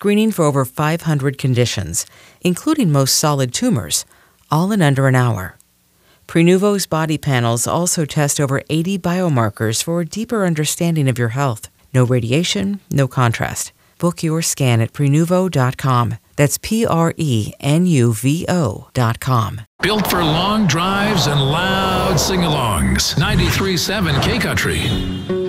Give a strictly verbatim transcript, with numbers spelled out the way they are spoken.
screening for over five hundred conditions, including most solid tumors, all in under an hour. Prenuvo's body panels also test over eighty biomarkers for a deeper understanding of your health. No radiation, no contrast. Book your scan at Prenuvo dot com. That's P R E N U V O dot com. Built for long drives and loud sing-alongs. ninety-three point seven K-Country.